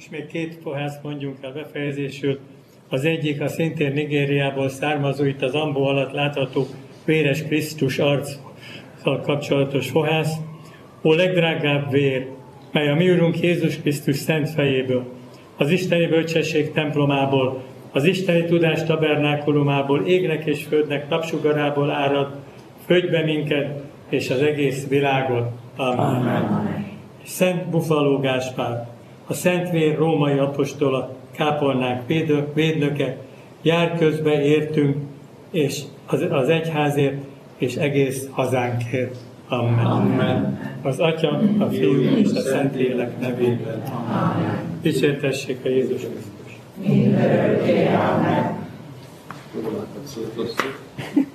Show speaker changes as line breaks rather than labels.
És még két fohászt mondjunk el befejezésül. Az egyik a szintén Nigériából származó, itt az ambó alatt látható véres Krisztus arccal kapcsolatos fohász. Ó legdrágább vér, mely a mi Urunk Jézus Krisztus szent fejéből, az isteni bölcsesség templomából, az isteni tudás tabernákulumából, égnek és földnek napsugarából árad, födj be minket és az egész világot. Amen. Amen. Szent Bufaló Gáspár, a Szentvér római apostola, kápolnák védnöke, jár közbe értünk, és az egyházért, és egész hazánkért. Amen. Amen. Az Atya, a Fiú és a Szentlélek nevében. Amen. Dicsértessék a Jézus Krisztus.
Mindenörökké. Amen.